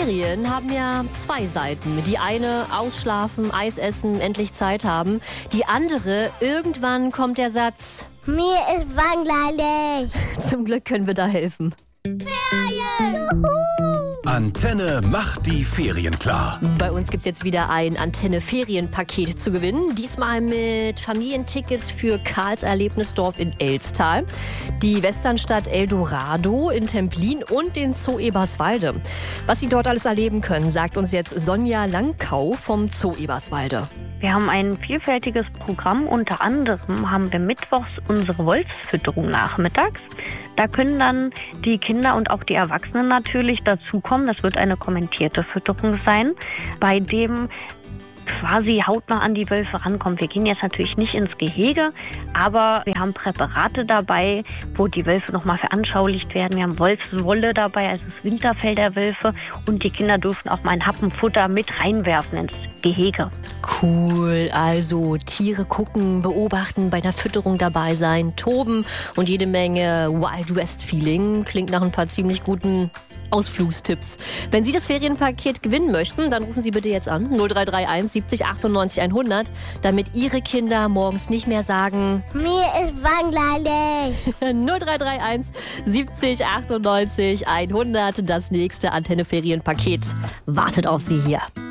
Ferien haben ja zwei Seiten. Die eine ausschlafen, Eis essen, endlich Zeit haben. Die andere, irgendwann kommt der Satz: Mir ist langweilig. Zum Glück können wir da helfen. Ferien! Juhu! Antenne macht die Ferien klar. Bei uns gibt es jetzt wieder ein Antenne-Ferienpaket zu gewinnen. Diesmal mit Familientickets für Karls Erlebnisdorf in Elstal, die Westernstadt Eldorado in Templin und den Zoo Eberswalde. Was Sie dort alles erleben können, sagt uns jetzt Sonja Langkau vom Zoo Eberswalde. Wir haben ein vielfältiges Programm. Unter anderem haben wir mittwochs unsere Wolfsfütterung nachmittags. Da können dann die Kinder und auch die Erwachsenen natürlich dazukommen. Das wird eine kommentierte Fütterung sein, bei dem quasi hautnah an die Wölfe rankommt. Wir gehen jetzt natürlich nicht ins Gehege, aber wir haben Präparate dabei, wo die Wölfe nochmal veranschaulicht werden. Wir haben Wolfswolle dabei, also das Winterfell der Wölfe, und die Kinder dürfen auch mal ein Happen Futter mit reinwerfen ins Gehege. Cool, also Tiere gucken, beobachten, bei einer Fütterung dabei sein, toben und jede Menge Wild West Feeling. Klingt nach ein paar ziemlich guten Ausflugstipps. Wenn Sie das Ferienpaket gewinnen möchten, dann rufen Sie bitte jetzt an 0331 70 98 100, damit Ihre Kinder morgens nicht mehr sagen: Mir ist langweilig. 0331 70 98 100. Das nächste Antenne Ferienpaket wartet auf Sie hier.